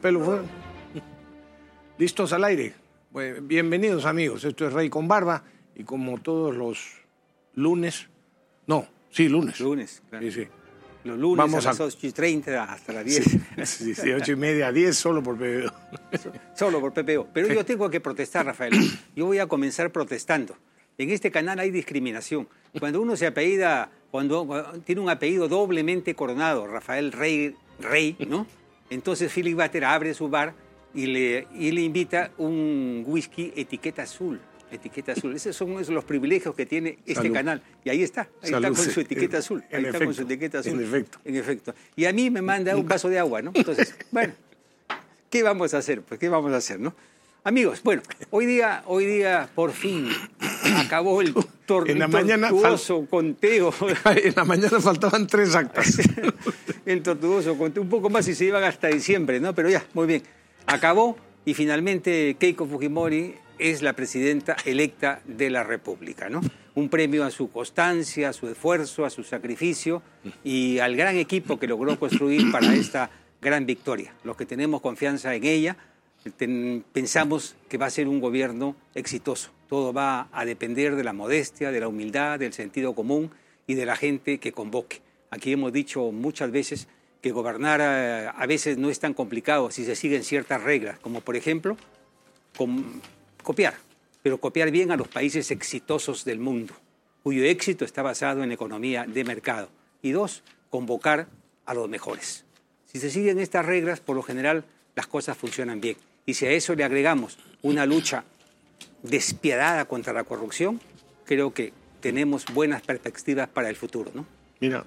pelo fuera. ¿Listos al aire? Pues, bienvenidos, amigos. Esto es Rey con Barba y como todos los lunes... No, sí, lunes. Lunes, claro. Sí, sí. Los lunes Vamos a las 8:30 hasta las 10. Sí, 8:30 a 10 solo por PBO. Solo por PPO. Pero yo tengo que protestar, Rafael. Yo voy a comenzar protestando. En este canal hay discriminación. Cuando uno se apellida, cuando tiene un apellido doblemente coronado, Rafael Rey, ¿no? Entonces Philip Butter abre su bar y le invita un whisky etiqueta azul. Etiqueta azul. Esos son los privilegios que tiene este canal. Y ahí está con su etiqueta azul. Ahí está con su etiqueta azul. En efecto. Y a mí me manda un vaso de agua, ¿no? Entonces, bueno, ¿qué vamos a hacer? Pues, ¿qué vamos a hacer, no? Amigos, bueno, hoy día por fin acabó el tortuoso conteo. En la mañana faltaban 3 actas. El tortuoso conteo, un poco más y se iban hasta diciembre, ¿no? Pero ya, muy bien. Acabó y finalmente Keiko Fujimori es la presidenta electa de la República, ¿no? Un premio a su constancia, a su esfuerzo, a su sacrificio y al gran equipo que logró construir para esta gran victoria. Los que tenemos confianza en ella, pensamos que va a ser un gobierno exitoso. Todo va a depender de la modestia, de la humildad, del sentido común y de la gente que convoque. Aquí hemos dicho muchas veces que gobernar a veces no es tan complicado si se siguen ciertas reglas, como por ejemplo copiar, pero copiar bien a los países exitosos del mundo, cuyo éxito está basado en economía de mercado. Y 2, convocar a los mejores. Si se siguen estas reglas, por lo general, las cosas funcionan bien. Y si a eso le agregamos una lucha despiadada contra la corrupción, creo que tenemos buenas perspectivas para el futuro, ¿no? Mira,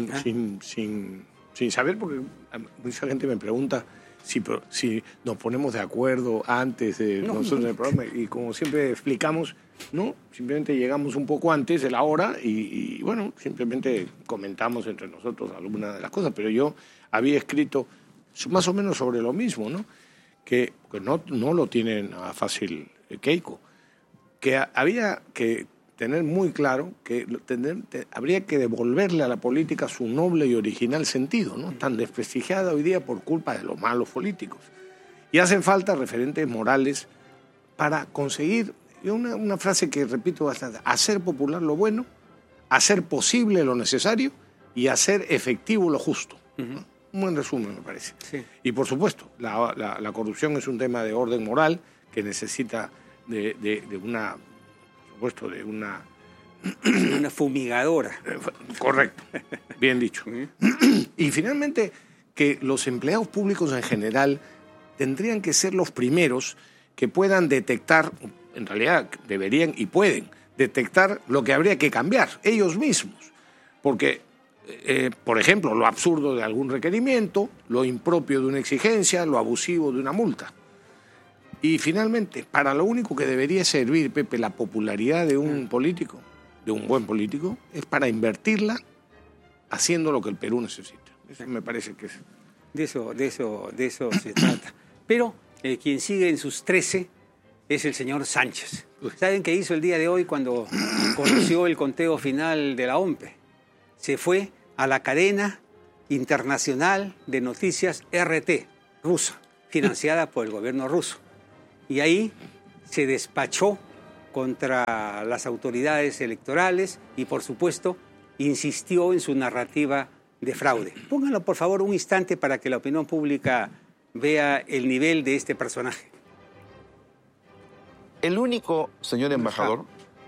sin saber, porque mucha gente me pregunta si nos ponemos de acuerdo antes de nosotros en el programa, y como siempre explicamos, no, simplemente llegamos un poco antes de la hora y bueno, simplemente comentamos entre nosotros algunas de las cosas, pero yo había escrito más o menos sobre lo mismo, ¿no? Que no lo tienen fácil Keiko, que había que tener muy claro que habría que devolverle a la política su noble y original sentido, ¿no? Tan desprestigiada hoy día por culpa de los malos políticos. Y hacen falta referentes morales para conseguir, una frase que repito bastante, hacer popular lo bueno, hacer posible lo necesario y hacer efectivo lo justo, ¿no? Un buen resumen, me parece. Sí. Y por supuesto, la corrupción es un tema de orden moral que necesita de una fumigadora. Correcto, bien dicho. Y finalmente, que los empleados públicos en general tendrían que ser los primeros que puedan detectar, en realidad deberían y pueden detectar lo que habría que cambiar, ellos mismos. Porque, por ejemplo, lo absurdo de algún requerimiento, lo impropio de una exigencia, lo abusivo de una multa. Y finalmente, para lo único que debería servir, Pepe, la popularidad de un político, de un buen político, es para invertirla haciendo lo que el Perú necesita. Eso me parece que es... De eso se trata. Pero quien sigue en sus 13 es el señor Sánchez. ¿Saben qué hizo el día de hoy cuando conoció el conteo final de la OMPE? Se fue a la cadena internacional de noticias RT, rusa, financiada por el gobierno ruso. Y ahí se despachó contra las autoridades electorales y, por supuesto, insistió en su narrativa de fraude. Pónganlo, por favor, un instante para que la opinión pública vea el nivel de este personaje. El único, señor embajador,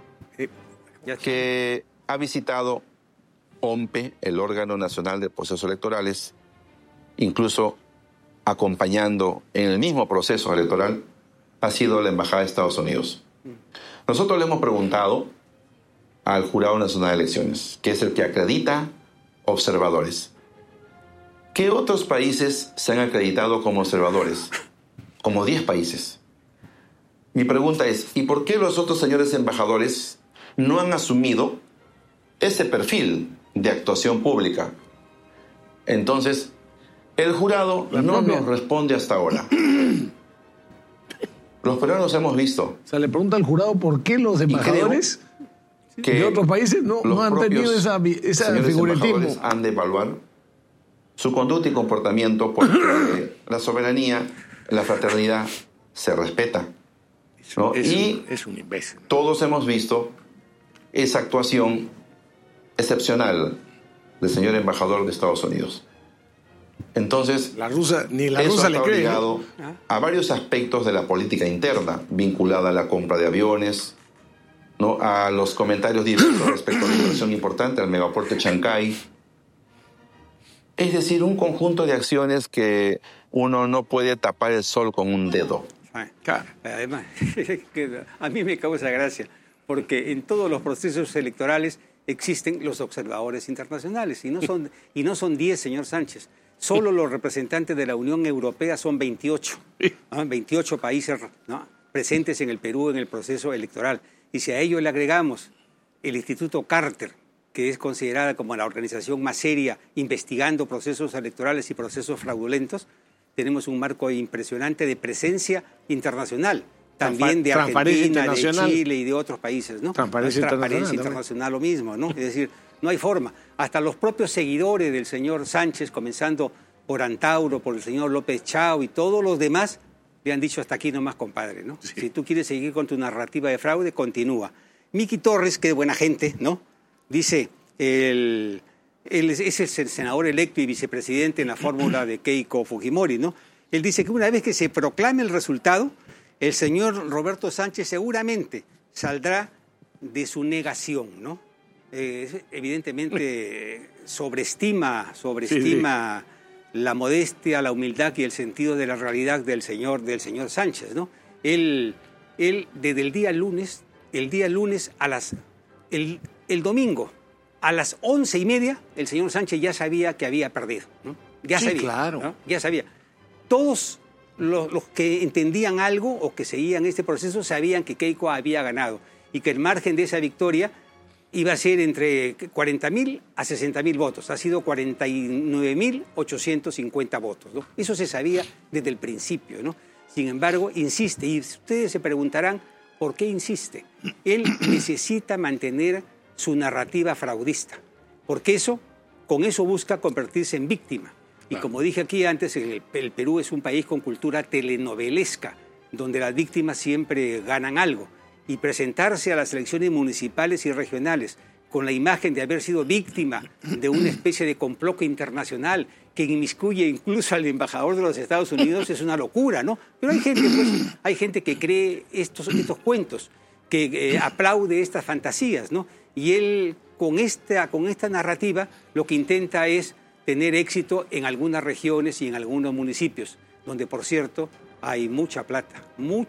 que ha visitado OMPE, el órgano nacional de procesos electorales, incluso acompañando en el mismo proceso electoral, ha sido la Embajada de Estados Unidos. Nosotros le hemos preguntado al Jurado Nacional de Elecciones, que es el que acredita observadores, ¿qué otros países se han acreditado como observadores? Como 10 países. Mi pregunta es, ¿y por qué los otros señores embajadores no han asumido ese perfil de actuación pública? Entonces, el jurado no nos responde hasta ahora. Los peruanos hemos visto. O sea, le pregunta al jurado por qué los embajadores de otros países no han tenido esa figuritismo. Han de evaluar su conducta y comportamiento porque la soberanía la fraternidad se respeta, ¿no? Es un imbécil. Todos hemos visto esa actuación excepcional del señor embajador de Estados Unidos. Entonces, ni la eso rusa está le cree, obligado a varios aspectos de la política interna, vinculada a la compra de aviones, ¿no? A los comentarios diversos respecto a la inversión importante al megapuerto de Chancay. Es decir, un conjunto de acciones que uno no puede tapar el sol con un dedo. Claro. Además, a mí me causa gracia, porque en todos los procesos electorales existen los observadores internacionales, y no son 10, señor Sánchez. Solo los representantes de la Unión Europea son 28, ¿no? 28 países, ¿no?, presentes en el Perú en el proceso electoral. Y si a ello le agregamos el Instituto Carter, que es considerada como la organización más seria investigando procesos electorales y procesos fraudulentos, tenemos un marco impresionante de presencia internacional, también de Argentina, de Chile y de otros países, ¿no? Transparencia Internacional lo mismo, ¿no? Es decir, no hay forma. Hasta los propios seguidores del señor Sánchez, comenzando por Antauro, por el señor López Chao y todos los demás, le han dicho hasta aquí nomás, compadre, ¿no? Sí. Si tú quieres seguir con tu narrativa de fraude, continúa. Miki Torres, que es buena gente, ¿no?, dice, él es el senador electo y vicepresidente en la fórmula de Keiko Fujimori, ¿no? Él dice que una vez que se proclame el resultado, el señor Roberto Sánchez seguramente saldrá de su negación, ¿no? Evidentemente sobreestima la modestia, la humildad y el sentido de la realidad del señor Sánchez, ¿no? Él desde el día lunes el domingo a las 11:30, el señor Sánchez ya sabía que había perdido, ¿no? Ya sabía, claro, ¿no? Ya sabía. Todos los que entendían algo o que seguían este proceso sabían que Keiko había ganado y que el margen de esa victoria iba a ser entre 40.000 a 60.000 votos. Ha sido 49.850 votos, ¿no? Eso se sabía desde el principio, ¿no? Sin embargo, insiste, y ustedes se preguntarán por qué insiste. Él necesita mantener su narrativa fraudista, porque con eso busca convertirse en víctima. Y como dije aquí antes, el Perú es un país con cultura telenovelesca, donde las víctimas siempre ganan algo. Y presentarse a las elecciones municipales y regionales con la imagen de haber sido víctima de una especie de complot internacional que inmiscuye incluso al embajador de los Estados Unidos es una locura, ¿no? Pero hay gente que cree estos cuentos, que aplaude estas fantasías, ¿no? Y él, con esta narrativa, lo que intenta es tener éxito en algunas regiones y en algunos municipios, donde, por cierto, hay mucha plata,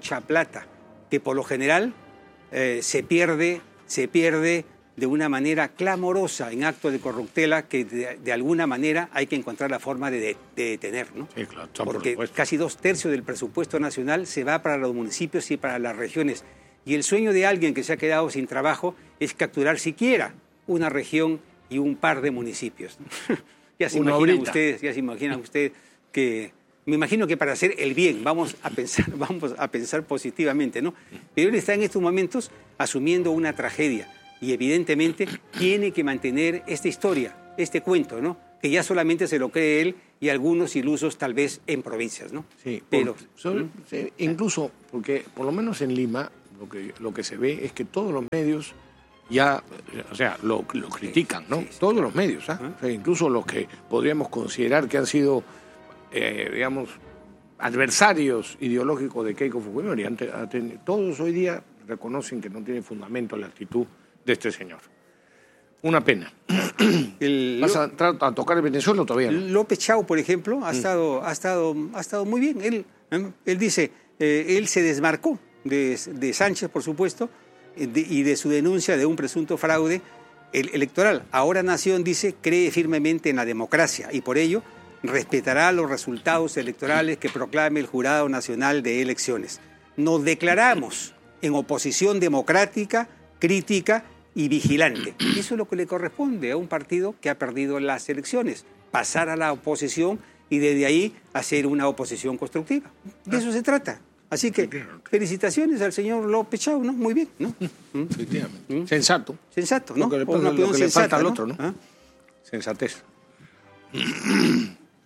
que por lo general se pierde de una manera clamorosa en actos de corruptela que de alguna manera hay que encontrar la forma de detener, ¿no? Sí, claro, porque casi 2/3 del presupuesto nacional se va para los municipios y para las regiones. Y el sueño de alguien que se ha quedado sin trabajo es capturar siquiera una región y un par de municipios, ¿no? Ya se imaginan ustedes que... Me imagino que para hacer el bien vamos a pensar positivamente, ¿no? Pero él está en estos momentos asumiendo una tragedia y evidentemente tiene que mantener esta historia, este cuento, ¿no? Que ya solamente se lo cree él y algunos ilusos tal vez en provincias, ¿no? Sí, pero incluso porque por lo menos en Lima lo que se ve es que todos los medios ya, o sea, lo critican, ¿no? Sí. Todos los medios, ¿ah? O sea, incluso los que podríamos considerar que han sido digamos, adversarios ideológicos de Keiko Fujimori. Todos hoy día reconocen que no tiene fundamento la actitud de este señor. Una pena. ¿Vas a entrar a tocar el Venezuela o todavía no? López Chao, por ejemplo, ha estado muy bien. Él dice, él se desmarcó de Sánchez, por supuesto, y de su denuncia de un presunto fraude electoral. Ahora Nación dice, cree firmemente en la democracia y por ello respetará los resultados electorales que proclame el Jurado Nacional de Elecciones. Nos declaramos en oposición democrática, crítica y vigilante. Eso es lo que le corresponde a un partido que ha perdido las elecciones, pasar a la oposición y desde ahí hacer una oposición constructiva. De eso se trata. Así que felicitaciones al señor López Chao, ¿no? Muy bien, ¿no? Efectivamente. Sensato, ¿no? Lo que le falta al otro, ¿no? Sensatez.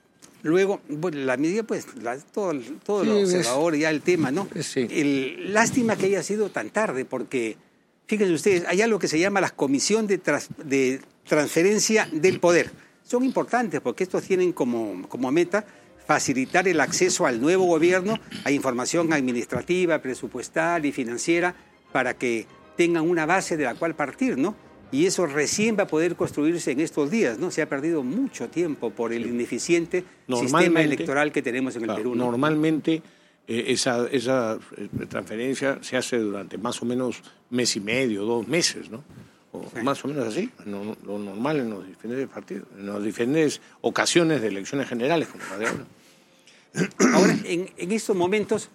Luego, bueno, la medida, pues, todo lo observador ya el tema, ¿no? Sí. Lástima que haya sido tan tarde, porque, fíjense ustedes, hay algo que se llama la Comisión de Transferencia del Poder. Son importantes porque estos tienen como meta facilitar el acceso al nuevo gobierno a información administrativa, presupuestal y financiera para que tengan una base de la cual partir, ¿no? Y eso recién va a poder construirse en estos días, ¿no? Se ha perdido mucho tiempo por el ineficiente sistema electoral que tenemos en el Perú, ¿no? Normalmente esa transferencia se hace durante más o menos mes y medio, 2 meses, ¿no? O más o menos así, lo normal en los diferentes partidos, en las diferentes ocasiones de elecciones generales, como la de ahora. Ahora, en estos momentos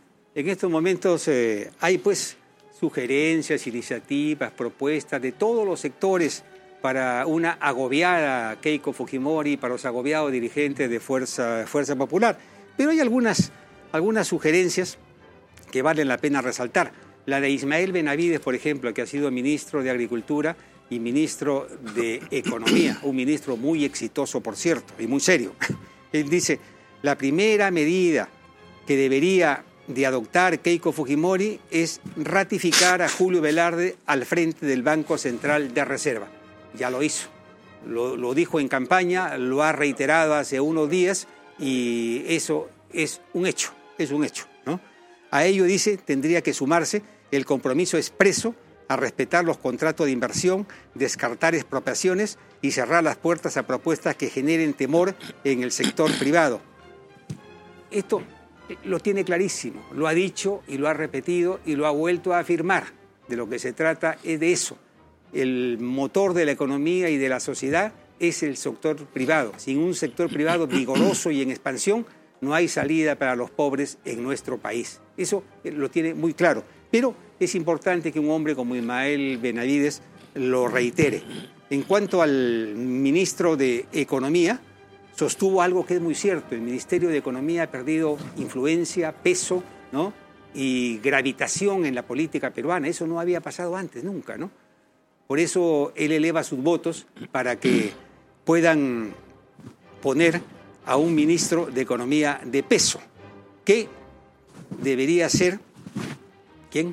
hay pues sugerencias, iniciativas, propuestas de todos los sectores para una agobiada Keiko Fujimori, para los agobiados dirigentes de Fuerza Popular. Pero hay algunas sugerencias que valen la pena resaltar. La de Ismael Benavides, por ejemplo, que ha sido ministro de Agricultura y ministro de Economía, un ministro muy exitoso, por cierto, y muy serio. Él dice, la primera medida que debería de adoptar Keiko Fujimori es ratificar a Julio Velarde al frente del Banco Central de Reserva. Ya lo hizo, lo dijo en campaña, lo ha reiterado hace unos días y eso es un hecho, ¿no? A ello, dice, tendría que sumarse el compromiso expreso a respetar los contratos de inversión, descartar expropiaciones y cerrar las puertas a propuestas que generen temor en el sector privado. Esto lo tiene clarísimo, lo ha dicho y lo ha repetido y lo ha vuelto a afirmar. De lo que se trata es de eso. El motor de la economía y de la sociedad es el sector privado. Sin un sector privado vigoroso y en expansión, no hay salida para los pobres en nuestro país. Eso lo tiene muy claro. Pero es importante que un hombre como Ismael Benavides lo reitere. En cuanto al ministro de Economía, sostuvo algo que es muy cierto. El Ministerio de Economía ha perdido influencia, peso, ¿no? Y gravitación en la política peruana. Eso no había pasado antes, nunca, ¿no? Por eso él eleva sus votos para que puedan poner a un ministro de Economía de peso, que debería ser... ¿Quién?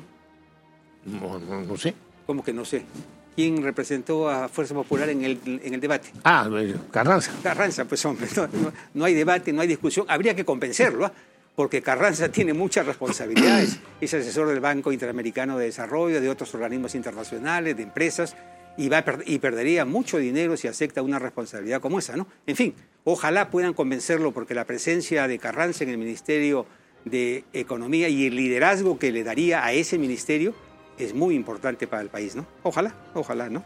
No sé. ¿Cómo que no sé? ¿Quién representó a Fuerza Popular en el debate? Carranza. Carranza, pues hombre, no hay debate, no hay discusión. Habría que convencerlo, porque Carranza tiene muchas responsabilidades. Es asesor del Banco Interamericano de Desarrollo, de otros organismos internacionales, de empresas, y perdería mucho dinero si acepta una responsabilidad como esa, ¿no? En fin, ojalá puedan convencerlo, porque la presencia de Carranza en el Ministerio de Economía y el liderazgo que le daría a ese ministerio es muy importante para el país, ¿no? Ojalá, ¿no?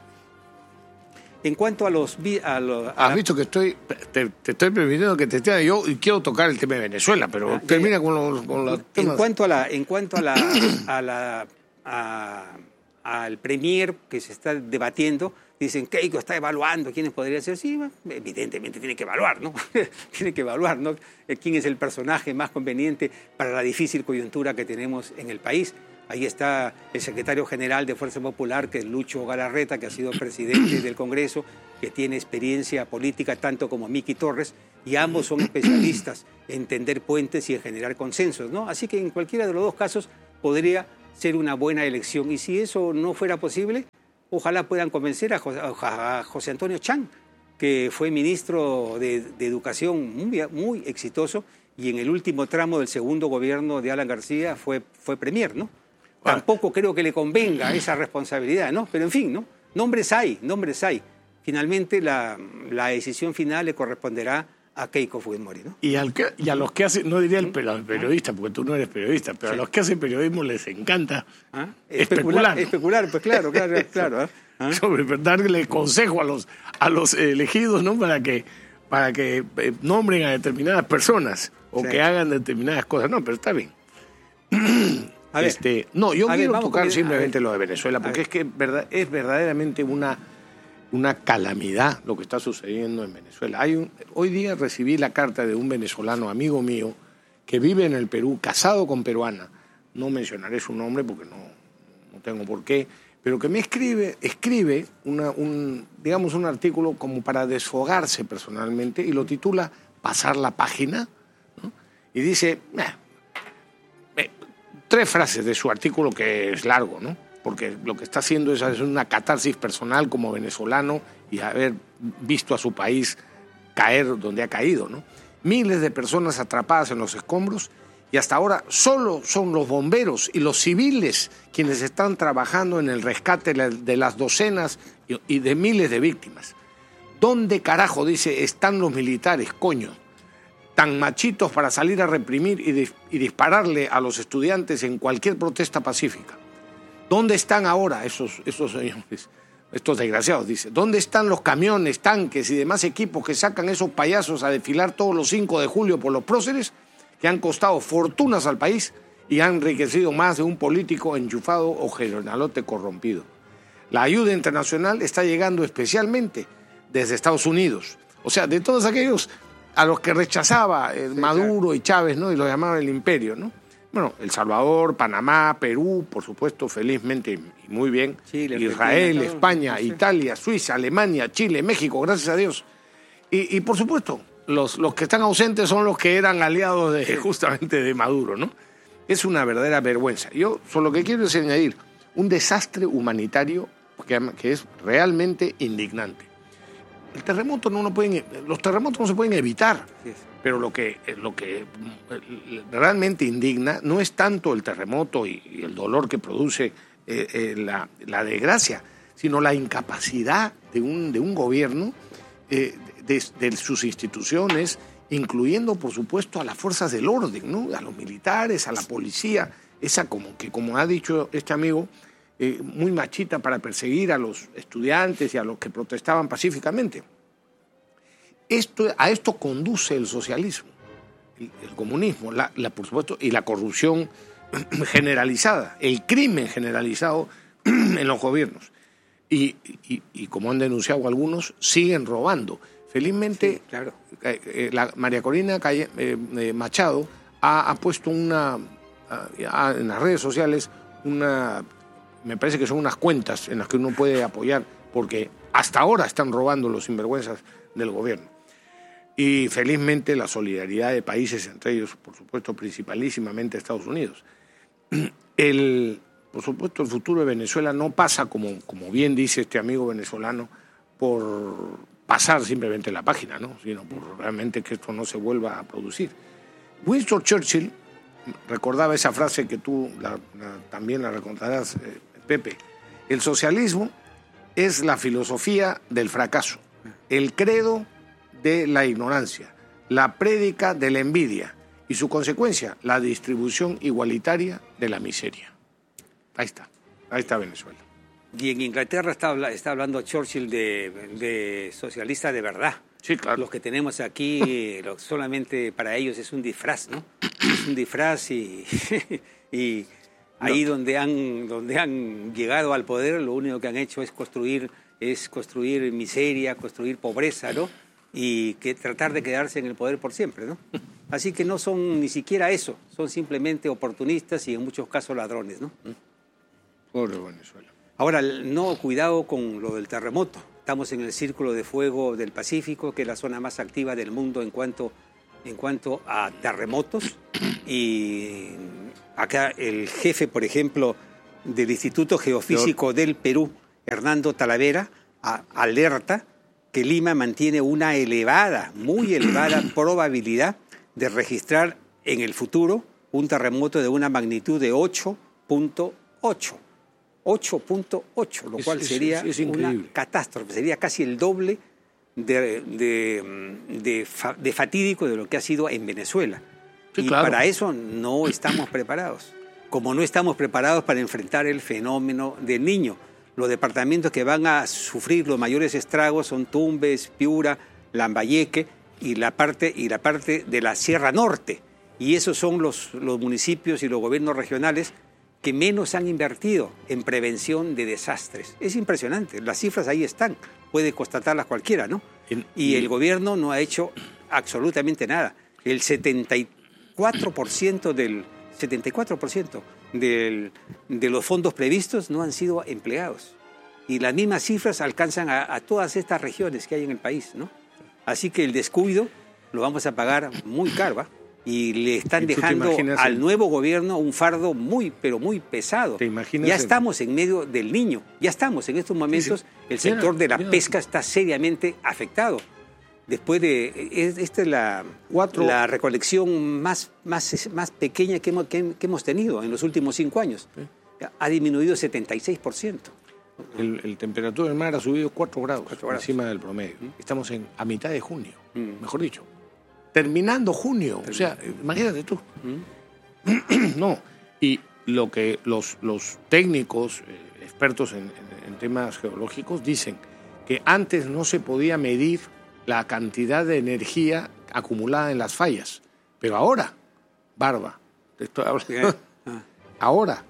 En cuanto a los... Has visto que te estoy permitiendo que te esté... Yo quiero tocar el tema de Venezuela, pero termina con los temas. En cuanto al premier que se está debatiendo, dicen que Keiko está evaluando quiénes podrían ser. Sí, evidentemente tiene que evaluar, ¿no? Tiene que evaluar, ¿no? Quién es el personaje más conveniente para la difícil coyuntura que tenemos en el país. Ahí está el secretario general de Fuerza Popular, que es Lucho Galarreta, que ha sido presidente del Congreso, que tiene experiencia política tanto como Miki Torres, y ambos son especialistas en tender puentes y en generar consensos, ¿no? Así que en cualquiera de los dos casos podría ser una buena elección. Y si eso no fuera posible, ojalá puedan convencer a José Antonio Chang, que fue ministro de Educación muy exitoso, y en el último tramo del segundo gobierno de Alan García fue premier, ¿no? Tampoco creo que le convenga esa responsabilidad, ¿no? Pero en fin, ¿no? Nombres hay. Finalmente la decisión final le corresponderá a Keiko Fujimori, ¿no? Y a los que hacen, no diría el periodista, porque tú no eres periodista, pero a los que hacen periodismo les encanta especular. Especular, pues claro. Sobre darle consejo a los elegidos, ¿no? Para que nombren a determinadas personas o que hagan determinadas cosas. No, pero está bien. A ver, yo quiero tocar simplemente lo de Venezuela, porque es que es verdaderamente una calamidad lo que está sucediendo en Venezuela. Hoy día recibí la carta de un venezolano, amigo mío, que vive en el Perú, casado con peruana. No mencionaré su nombre porque no tengo por qué, pero que me escribe un artículo como para desfogarse personalmente y lo titula pasar la página, ¿no? Y dice 3 frases de su artículo, que es largo, ¿no? Porque lo que está haciendo es una catarsis personal como venezolano y haber visto a su país caer donde ha caído, ¿no? Miles de personas atrapadas en los escombros, y hasta ahora solo son los bomberos y los civiles quienes están trabajando en el rescate de las docenas y de miles de víctimas. ¿Dónde carajo, dice, están los militares, coño? Tan machitos para salir a reprimir y dispararle a los estudiantes en cualquier protesta pacífica. ¿Dónde están ahora esos señores, estos desgraciados? Dice, ¿dónde están los camiones, tanques y demás equipos que sacan esos payasos a desfilar todos los 5 de julio por los próceres, que han costado fortunas al país y han enriquecido más de un político enchufado o generalote corrompido? La ayuda internacional está llegando especialmente desde Estados Unidos. O sea, de todos aquellos a los que rechazaba Maduro y Chávez, ¿no? Y lo llamaban el imperio, ¿no? Bueno, El Salvador, Panamá, Perú, por supuesto, felizmente y muy bien. Chile, Israel, Argentina, España, sí. Italia, Suiza, Alemania, Chile, México, gracias a Dios. Y por supuesto, los que están ausentes son los que eran aliados justamente de Maduro, ¿no? Es una verdadera vergüenza. Yo solo que quiero es añadir un desastre humanitario que es realmente indignante. El terremoto los terremotos no se pueden evitar, pero lo que realmente indigna no es tanto el terremoto y el dolor que produce la desgracia, sino la incapacidad de un gobierno, de sus instituciones, incluyendo por supuesto a las fuerzas del orden, ¿no? A los militares, a la policía, esa como ha dicho este amigo, muy machita para perseguir a los estudiantes y a los que protestaban pacíficamente. A esto conduce el socialismo, el comunismo, por supuesto, y la corrupción generalizada, el crimen generalizado en los gobiernos. Y como han denunciado algunos, siguen robando. Felizmente, sí, claro. María Corina Machado ha puesto en las redes sociales me parece que son unas cuentas en las que uno puede apoyar, porque hasta ahora están robando los sinvergüenzas del gobierno. Y felizmente la solidaridad de países, entre ellos, por supuesto, principalísimamente Estados Unidos. Por supuesto, el futuro de Venezuela no pasa, como bien dice este amigo venezolano, por pasar simplemente la página, ¿no? Sino por realmente que esto no se vuelva a producir. Winston Churchill recordaba esa frase que tú también la recordarás, Pepe. El socialismo es la filosofía del fracaso, el credo de la ignorancia, la prédica de la envidia y su consecuencia, la distribución igualitaria de la miseria. Ahí está Venezuela. Y en Inglaterra está hablando Churchill de socialista de verdad. Sí, claro. Los que tenemos aquí, solamente para ellos es un disfraz, ¿no? Es un disfraz y ahí donde han llegado al poder, lo único que han hecho es construir miseria, construir pobreza, ¿no? Y tratar de quedarse en el poder por siempre, ¿no? Así que no son ni siquiera eso, son simplemente oportunistas y en muchos casos ladrones, ¿no? Pobre Venezuela. Ahora, cuidado con lo del terremoto. Estamos en el Círculo de Fuego del Pacífico, que es la zona más activa del mundo en cuanto a terremotos. Y acá el jefe, por ejemplo, del Instituto Geofísico del Perú, Hernando Talavera, alerta que Lima mantiene una muy elevada probabilidad de registrar en el futuro un terremoto de una magnitud de 8.8. 8.8, lo cual sería una catástrofe, sería casi el doble de fatídico de lo que ha sido en Venezuela. Sí, y claro. Para eso no estamos preparados, como no estamos preparados para enfrentar el fenómeno del Niño. Los departamentos que van a sufrir los mayores estragos son Tumbes, Piura, Lambayeque y la parte de la Sierra Norte. Y esos son los municipios y los gobiernos regionales que menos han invertido en prevención de desastres. Es impresionante, las cifras ahí están, puede constatarlas cualquiera, ¿no? Y el gobierno no ha hecho absolutamente nada. El 74% de los fondos previstos no han sido empleados. Y las mismas cifras alcanzan a todas estas regiones que hay en el país, ¿no? Así que el descuido lo vamos a pagar muy caro, ¿eh? Y le están dejando al el... nuevo gobierno un fardo muy, pero muy pesado. ¿Te imaginas ya estamos en medio del Niño, ya estamos en estos momentos, el sector de la pesca está seriamente afectado. Después de, esta es la recolección más pequeña que hemos tenido en los últimos 5 años. Sí. Ha disminuido 76%. El temperatura del mar ha subido 4 grados encima del promedio. Estamos a mitad de junio, mejor dicho. Terminando junio, o sea, imagínate tú. No, y lo que los técnicos, expertos en temas geológicos, dicen que antes no se podía medir la cantidad de energía acumulada en las fallas, pero ahora, Barba, te estoy hablando, ahora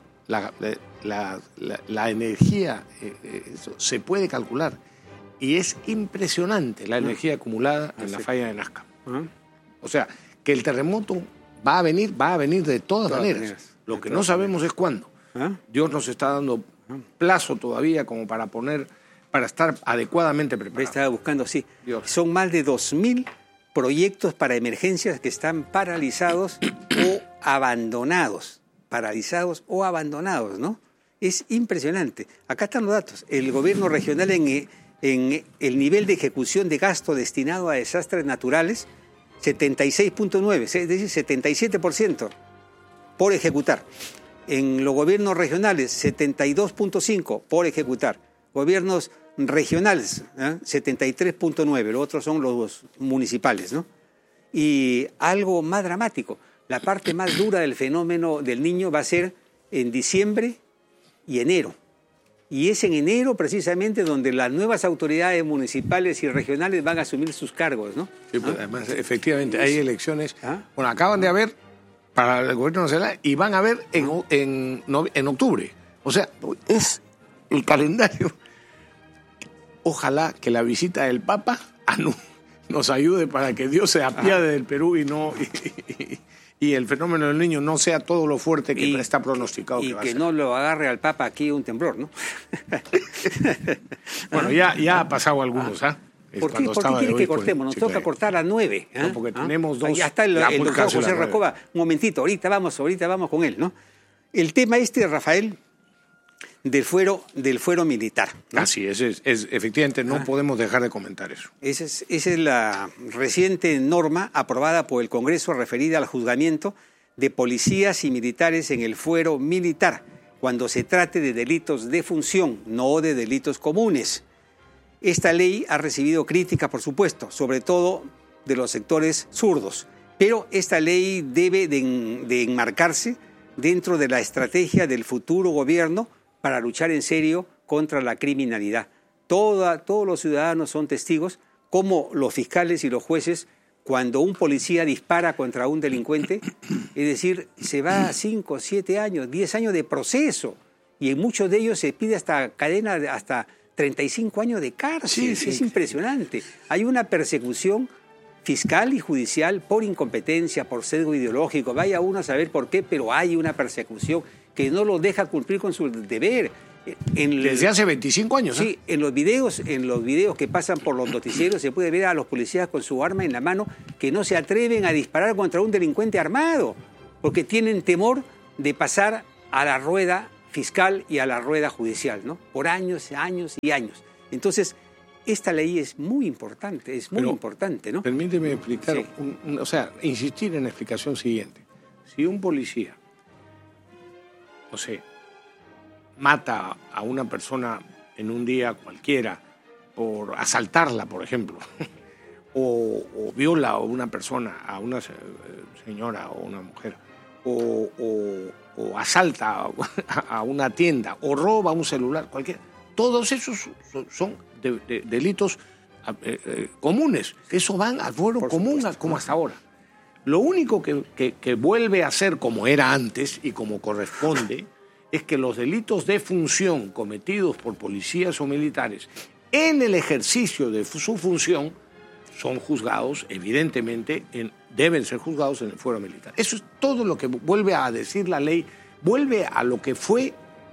la energía se puede calcular y es impresionante la energía acumulada en la falla de Nazca. O sea, que el terremoto va a venir de todas maneras. Lo que no sabemos es cuándo. Dios nos está dando plazo todavía como para estar adecuadamente preparados. Estaba buscando, sí. Dios. Son más de 2.000 proyectos para emergencias que están paralizados o abandonados. Paralizados o abandonados, ¿no? Es impresionante. Acá están los datos. El gobierno regional en el nivel de ejecución de gasto destinado a desastres naturales, 76.9, es decir, 77% por ejecutar. En los gobiernos regionales, 72.5 por ejecutar. Gobiernos regionales, 73.9, los otros son los municipales, ¿no? Y algo más dramático, la parte más dura del fenómeno del Niño va a ser en diciembre y enero. Y es en enero precisamente donde las nuevas autoridades municipales y regionales van a asumir sus cargos, ¿no? Sí, pues, además, efectivamente, hay elecciones. Bueno, acaban de haber para el gobierno nacional y van a haber en octubre. O sea, es el calendario. Ojalá que la visita del Papa nos ayude para que Dios se apiade del Perú y el fenómeno del Niño no sea todo lo fuerte que está pronosticado. Y que no lo agarre al Papa aquí un temblor, ¿no? Bueno, ya ha pasado algunos, ¿ah? ¿Por qué quiere que cortemos? Nos toca cortar a 9. No, porque tenemos dos. Ya está el doctor José Recoba. Un momentito, ahorita vamos con él, ¿no? El tema Rafael, del fuero militar, ¿no? Así es, efectivamente no podemos dejar de comentar eso. Esa es la reciente norma aprobada por el Congreso referida al juzgamiento de policías y militares en el fuero militar, cuando se trate de delitos de función, no de delitos comunes. Esta ley ha recibido críticas, por supuesto, sobre todo de los sectores zurdos, pero esta ley debe de enmarcarse dentro de la estrategia del futuro gobierno para luchar en serio contra la criminalidad. Todos los ciudadanos son testigos, como los fiscales y los jueces, cuando un policía dispara contra un delincuente, es decir, se va a 5, 7 años, 10 años de proceso, y en muchos de ellos se pide hasta cadena de hasta 35 años de cárcel. Sí. Es impresionante. Hay una persecución fiscal y judicial por incompetencia, por sesgo ideológico. Vaya uno a saber por qué, pero hay una persecución que no lo deja cumplir con su deber. Desde hace 25 años. Sí, en los videos que pasan por los noticieros se puede ver a los policías con su arma en la mano que no se atreven a disparar contra un delincuente armado porque tienen temor de pasar a la rueda fiscal y a la rueda judicial, ¿no? Por años, años y años. Entonces, esta ley es muy importante, importante, ¿no? Permíteme explicar, insistir en la explicación siguiente. Si un policía, no sé, mata a una persona en un día cualquiera por asaltarla, por ejemplo, o viola a una persona, a una señora o una mujer, o asalta a una tienda, o roba un celular, cualquiera, todos esos son delitos comunes. Eso van al fuero común como hasta ahora. Lo único que vuelve a ser como era antes y como corresponde es que los delitos de función cometidos por policías o militares en el ejercicio de su función son juzgados, evidentemente, deben ser juzgados en el fuero militar. Eso es todo lo que vuelve a decir la ley, vuelve a lo que fue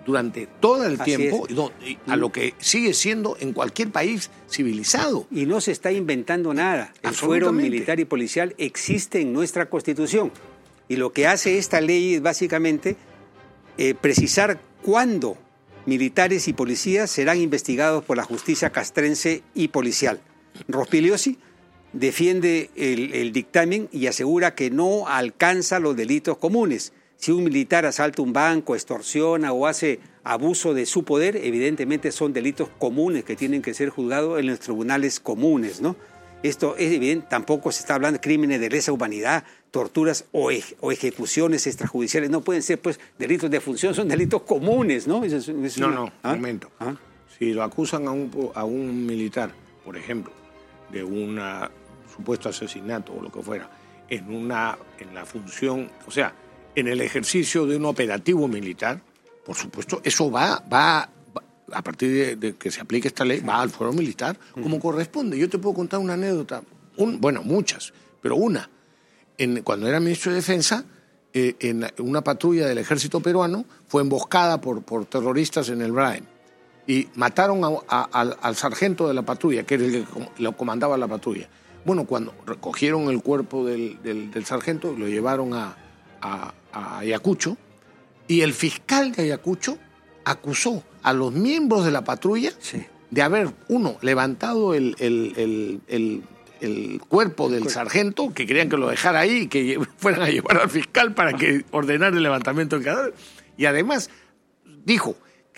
durante todo el tiempo, a lo que sigue siendo en cualquier país civilizado. Y no se está inventando nada. El fuero militar y policial existe en nuestra Constitución. Y lo que hace esta ley es básicamente precisar cuándo militares y policías serán investigados por la justicia castrense y policial. Rospigliosi defiende el dictamen y asegura que no alcanza los delitos comunes. Si un militar asalta un banco, extorsiona o hace abuso de su poder, evidentemente son delitos comunes que tienen que ser juzgados en los tribunales comunes, ¿no? Esto es evidente, tampoco se está hablando de crímenes de lesa humanidad, torturas o ejecuciones extrajudiciales. No pueden ser, pues, delitos de función, son delitos comunes, ¿no? Momento. Si lo acusan a un militar, por ejemplo, de un supuesto asesinato o lo que fuera, en la función, o sea, en el ejercicio de un operativo militar, por supuesto, eso va a partir de que se aplique esta ley, va al fuero militar como corresponde. Yo te puedo contar una anécdota, muchas, pero una. Cuando era ministro de Defensa, en una patrulla del ejército peruano fue emboscada por terroristas en el Brain y mataron al sargento de la patrulla, que era el que lo comandaba la patrulla. Bueno, cuando recogieron el cuerpo del sargento, lo llevaron a Ayacucho, y el fiscal de Ayacucho acusó a los miembros de la patrulla de haber, levantado el cuerpo del sargento, que querían que lo dejara ahí y que fueran a llevar al fiscal para que ordenara el levantamiento del cadáver. Y además dijo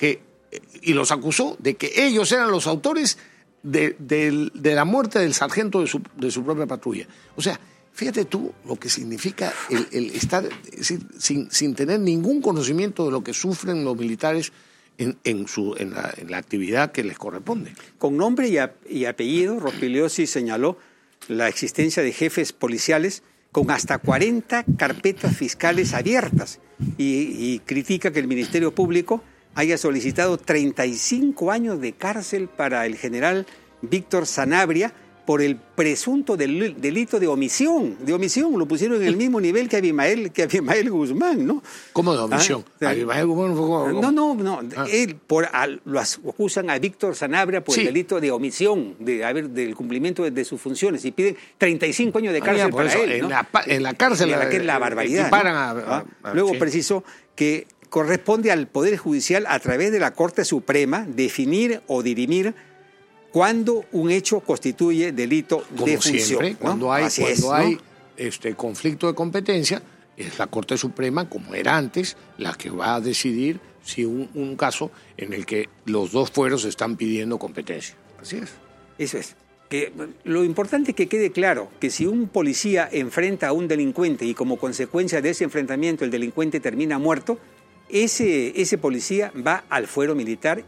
y los acusó de que ellos eran los autores de la muerte del sargento de su propia patrulla. O sea, fíjate tú lo que significa el estar sin tener ningún conocimiento de lo que sufren los militares en la actividad que les corresponde. Con nombre y apellido, Rospigliosi señaló la existencia de jefes policiales con hasta 40 carpetas fiscales abiertas y critica que el Ministerio Público haya solicitado 35 años de cárcel para el general Víctor Sanabria por el presunto delito de omisión. Lo pusieron en el mismo nivel que Abimael Guzmán, ¿no? ¿Cómo de omisión? Abimael Guzmán fue No. Lo acusan a Víctor Sanabria por el delito de omisión, del cumplimiento de sus funciones, y piden 35 años de cárcel para él, ¿no? En la cárcel. Que es la barbaridad. Luego precisó que corresponde al Poder Judicial, a través de la Corte Suprema, definir o dirimir cuando un hecho constituye delito de función. Siempre, cuando hay conflicto de competencia, es la Corte Suprema, como era antes, la que va a decidir si un caso en el que los dos fueros están pidiendo competencia. Así es. Eso es. Lo importante es que quede claro que si un policía enfrenta a un delincuente y como consecuencia de ese enfrentamiento el delincuente termina muerto, ese policía va al fuero militar,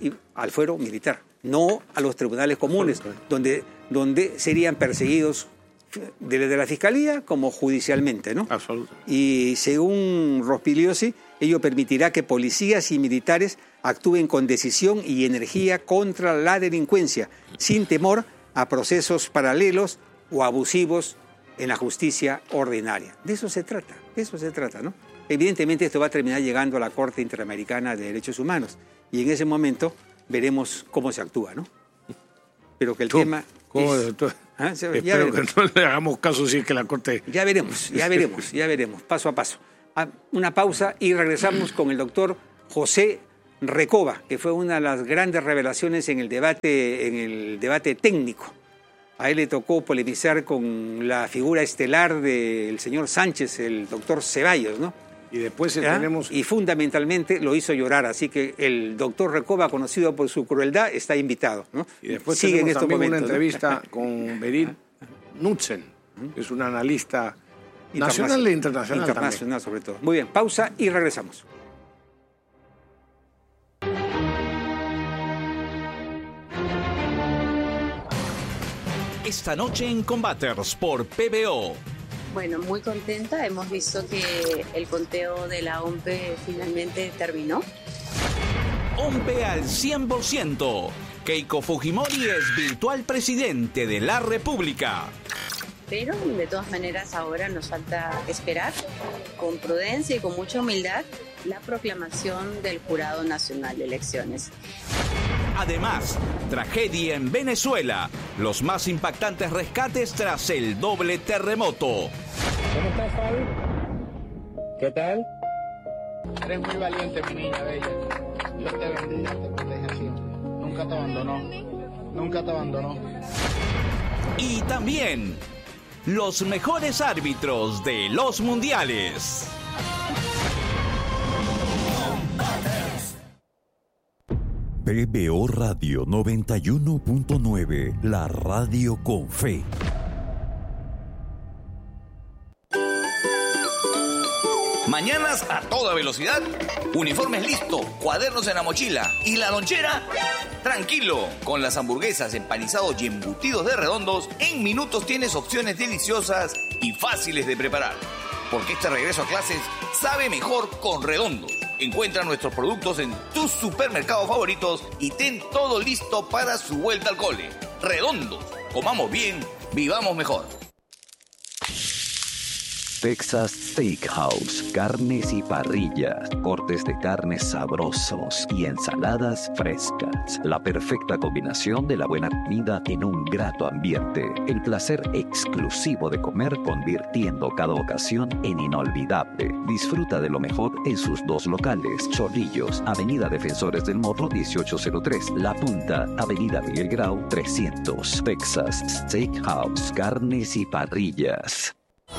no a los tribunales comunes, donde serían perseguidos desde la Fiscalía como judicialmente, ¿no? Absolutamente. Y según Rospigliosi, ello permitirá que policías y militares actúen con decisión y energía contra la delincuencia, sin temor a procesos paralelos o abusivos en la justicia ordinaria. De eso se trata, ¿no? Evidentemente esto va a terminar llegando a la Corte Interamericana de Derechos Humanos y en ese momento veremos cómo se actúa, ¿no? Pero que el tema espero que no le hagamos caso si es que la Corte... Ya veremos, paso a paso. Una pausa y regresamos con el doctor José Recoba, que fue una de las grandes revelaciones en el debate técnico. A él le tocó polemizar con la figura estelar del señor Sánchez, el doctor Ceballos, ¿no? Y después tenemos... Y fundamentalmente lo hizo llorar, así que el doctor Recoba, conocido por su crueldad, está invitado, ¿no? Y después tenemos también una entrevista con Berit Knudsen, que es un analista nacional e internacional. Internacional sobre todo. Muy bien, pausa y regresamos. Esta noche en Combaters por PBO. Bueno, muy contenta. Hemos visto que el conteo de la OMPE finalmente terminó. OMPE al 100%. Keiko Fujimori es virtual presidente de la República. Pero, de todas maneras, ahora nos falta esperar con prudencia y con mucha humildad la proclamación del Jurado Nacional de Elecciones. Además, tragedia en Venezuela. Los más impactantes rescates tras el doble terremoto. ¿Cómo estás, Fabi? ¿Qué tal? Eres muy valiente, mi niña bella. Dios te bendiga, te proteja siempre. Nunca te abandonó. Nunca te abandonó. Y también los mejores árbitros de los mundiales. PBO Radio 91.9, la radio con fe. Mañanas a toda velocidad, uniformes listos, cuadernos en la mochila y la lonchera. Tranquilo, con las hamburguesas, empanizados y embutidos de Redondos, en minutos tienes opciones deliciosas y fáciles de preparar. Porque este regreso a clases sabe mejor con Redondos. Encuentra nuestros productos en tus supermercados favoritos y ten todo listo para su vuelta al cole. Redondos, comamos bien, vivamos mejor. Texas Steakhouse, carnes y parrillas, cortes de carnes sabrosos y ensaladas frescas. La perfecta combinación de la buena comida en un grato ambiente. El placer exclusivo de comer convirtiendo cada ocasión en inolvidable. Disfruta de lo mejor en sus dos locales. Chorrillos, Avenida Defensores del Morro 1803. La Punta, Avenida Miguel Grau 300. Texas Steakhouse, carnes y parrillas.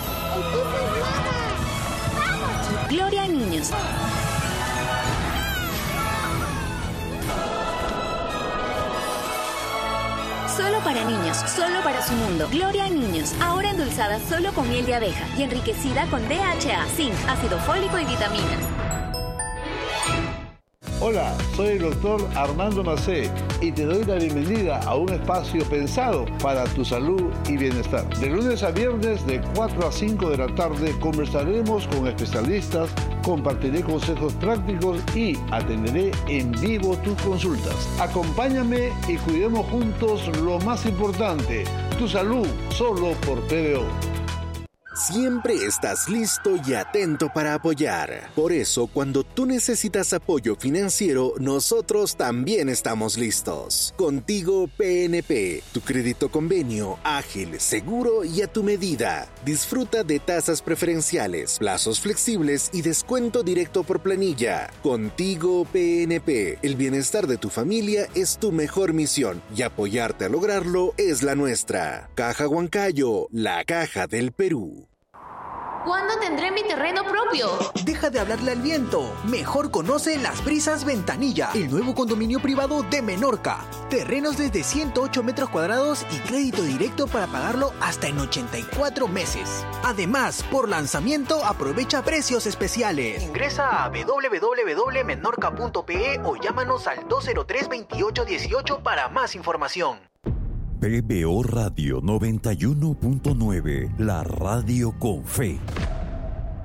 Gloria a Niños. Solo para niños, solo para su mundo. Gloria a Niños, ahora endulzada solo con miel de abeja y enriquecida con DHA, zinc, ácido fólico y vitaminas. Hola, soy el doctor Armando Macé y te doy la bienvenida a un espacio pensado para tu salud y bienestar. De lunes a viernes de 4 a 5 de la tarde conversaremos con especialistas, compartiré consejos prácticos y atenderé en vivo tus consultas. Acompáñame y cuidemos juntos lo más importante, tu salud, solo por PBO. Siempre estás listo y atento para apoyar. Por eso, cuando tú necesitas apoyo financiero, nosotros también estamos listos. Contigo PNP, tu crédito convenio, ágil, seguro y a tu medida. Disfruta de tasas preferenciales, plazos flexibles y descuento directo por planilla. Contigo PNP, el bienestar de tu familia es tu mejor misión y apoyarte a lograrlo es la nuestra. Caja Huancayo, la caja del Perú. ¿Cuándo tendré mi terreno propio? Deja de hablarle al viento. Mejor conoce Las Brisas Ventanilla, el nuevo condominio privado de Menorca. Terrenos desde 108 metros cuadrados y crédito directo para pagarlo hasta en 84 meses. Además, por lanzamiento aprovecha precios especiales. Ingresa a www.menorca.pe o llámanos al 203-2818 para más información. PBO Radio 91.9, la radio con fe.